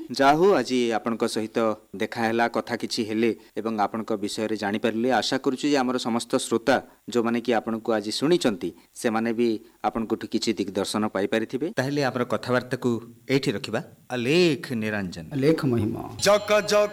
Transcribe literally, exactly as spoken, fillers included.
जा हूँ आज आपण सहित देखाला कथा किछि हेले एवं आपण विषय जानी पारिले। आशा करूछु जे हमर समस्त श्रोता जो माने कि आपण को आज सुनिचंती से माने भी आपण को किछि दिग्दर्शन पाई परिथिबे। ताहेले हमर कथावार्ता को एठी रखिबा। अलेख निरंजन अलेख महिमा। जक जक